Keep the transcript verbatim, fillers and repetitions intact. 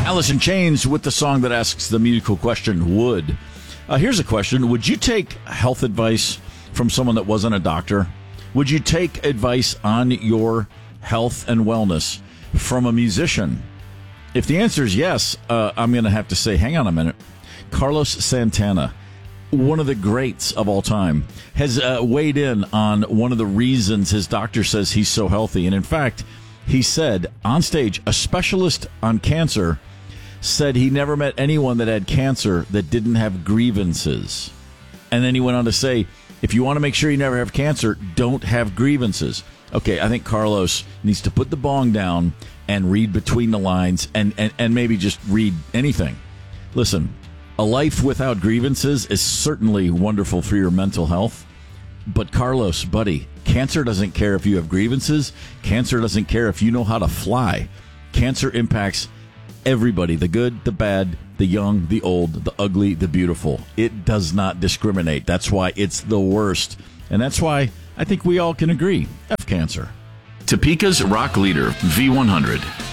Alice in Chains with the song that asks the musical question, would. Uh, here's a question. Would you take health advice from someone that wasn't a doctor? Would you take advice on your health and wellness from a musician? If the answer is yes, uh, I'm going to have to say, hang on a minute. Carlos Santana, one of the greats of all time, has uh, weighed in on one of the reasons his doctor says he's so healthy. And in fact, he said on stage, a specialist on cancer said he never met anyone that had cancer that didn't have grievances. And then he went on to say, if you want to make sure you never have cancer, don't have grievances. Okay, I think Carlos needs to put the bong down and read between the lines and, and, and maybe just read anything. Listen, a life without grievances is certainly wonderful for your mental health. But Carlos, buddy, cancer doesn't care if you have grievances. Cancer doesn't care if you know how to fly. Cancer impacts everybody, the good, the bad, the young, the old, the ugly, the beautiful. It does not discriminate. That's why it's the worst. And that's why I think we all can agree. F cancer. Topeka's rock leader, V one hundred.